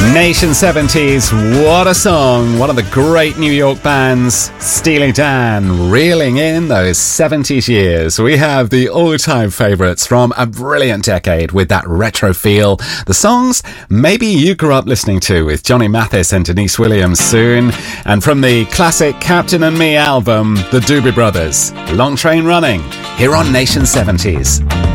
Nation 70s, what a song. One of the great New York bands, Steely Dan, reeling in those 70s years. We have the all-time favourites from a brilliant decade with that retro feel. The songs maybe you grew up listening to with Johnny Mathis and Denise Williams soon. And from the classic Captain and Me album, the Doobie Brothers, Long Train Running, here on Nation 70s.